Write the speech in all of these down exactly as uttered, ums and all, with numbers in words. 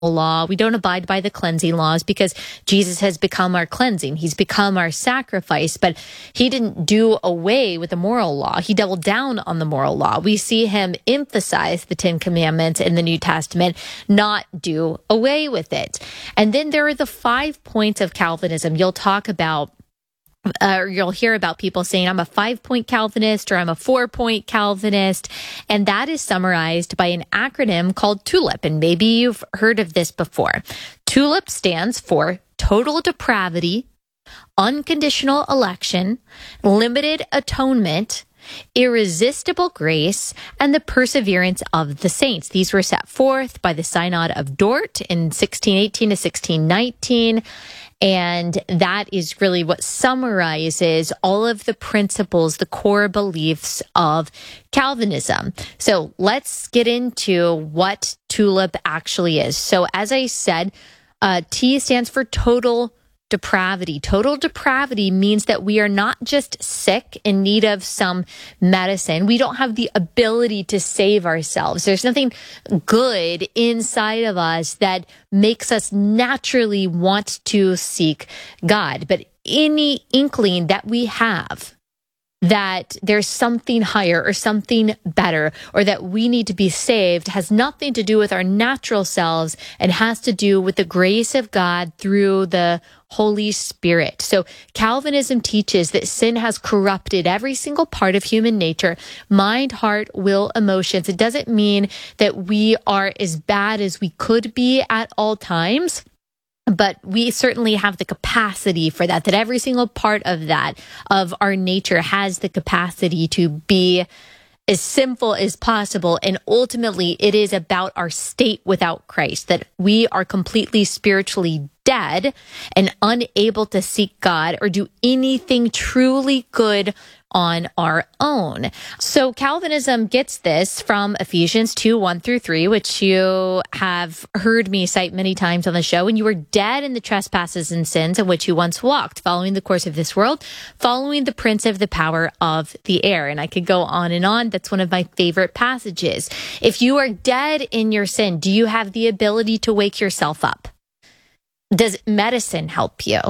law. We don't abide by the cleansing laws because Jesus has become our cleansing. He's become our sacrifice, but he didn't do away with the moral law. He doubled down on the moral law. We see him emphasize the Ten Commandments in the New Testament, not do away with it. And then there are the five points of Calvinism. You'll talk about Uh, or you'll hear about people saying, I'm a five-point Calvinist or I'm a four-point Calvinist. And that is summarized by an acronym called TULIP. And maybe you've heard of this before. TULIP stands for total depravity, unconditional election, limited atonement, irresistible grace, and the perseverance of the saints. These were set forth by the Synod of Dort in sixteen eighteen to sixteen nineteen. And that is really what summarizes all of the principles, the core beliefs of Calvinism. So let's get into what TULIP actually is. So as I said, uh, T stands for total depravity. Total depravity means that we are not just sick in need of some medicine. We don't have the ability to save ourselves. There's nothing good inside of us that makes us naturally want to seek God. But any inkling that we have that there's something higher or something better or that we need to be saved has nothing to do with our natural selves and has to do with the grace of God through the Holy Spirit. So Calvinism teaches that sin has corrupted every single part of human nature, mind, heart, will, emotions. It doesn't mean that we are as bad as we could be at all times, but we certainly have the capacity for that, that every single part of that, of our nature, has the capacity to be as sinful as possible. And ultimately, it is about our state without Christ, that we are completely spiritually dead and unable to seek God or do anything truly good on our own. So Calvinism gets this from Ephesians two, one through three, which you have heard me cite many times on the show. And you were dead in the trespasses and sins in which you once walked, following the course of this world, following the prince of the power of the air. And I could go on and on. That's one of my favorite passages. If you are dead in your sin, do you have the ability to wake yourself up? Does medicine help you?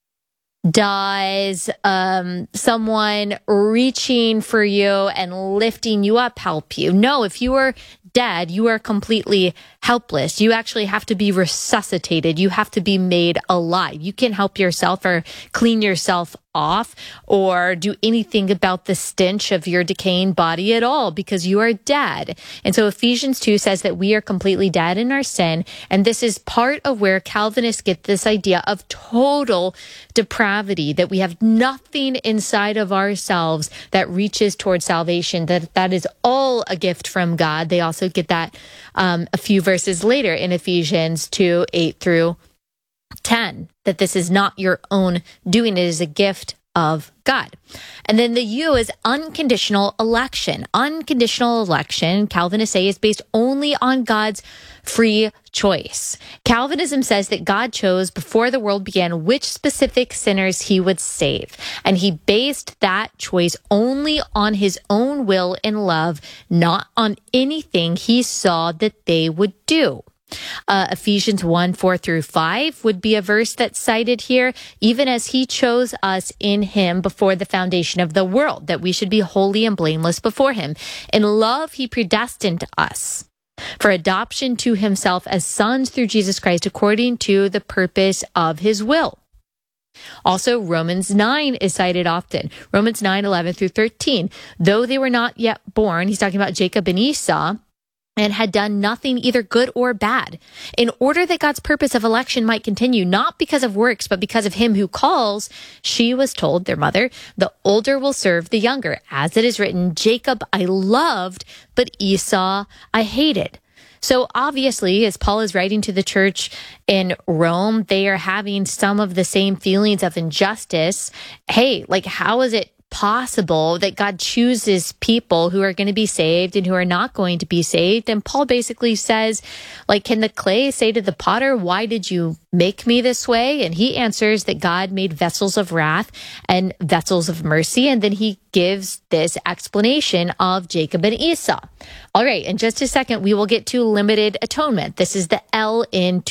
Does um, someone reaching for you and lifting you up help you? No, if you are dead, you are completely helpless. You actually have to be resuscitated. You have to be made alive. You can't help yourself or clean yourself off or do anything about the stench of your decaying body at all because you are dead. And so Ephesians two says that we are completely dead in our sin. And this is part of where Calvinists get this idea of total depravity, that we have nothing inside of ourselves that reaches towards salvation, that that is all a gift from God. They also get that um, a few verses later in Ephesians two, eight through ten, that this is not your own doing. It is a gift of God. And then the U is unconditional election. Unconditional election, Calvinists say, is based only on God's free choice. Calvinism says that God chose before the world began which specific sinners he would save. And he based that choice only on his own will and love, not on anything he saw that they would do. Uh, Ephesians one, four through five would be a verse that's cited here, even as he chose us in him before the foundation of the world, that we should be holy and blameless before him. In love, he predestined us for adoption to himself as sons through Jesus Christ, according to the purpose of his will. Also, Romans nine is cited often. Romans nine, eleven through thirteen. Though they were not yet born, he's talking about Jacob and Esau, and had done nothing either good or bad, in order that God's purpose of election might continue, not because of works, but because of him who calls, she was told, their mother, the older will serve the younger. As it is written, Jacob I loved, but Esau I hated. So obviously, as Paul is writing to the church in Rome, they are having some of the same feelings of injustice. Hey, like, how is it possible that God chooses people who are going to be saved and who are not going to be saved? And Paul basically says, like, can the clay say to the potter, why did you make me this way? And he answers that God made vessels of wrath and vessels of mercy. And then he gives this explanation of Jacob and Esau. All right, in just a second, we will get to limited atonement. This is the L in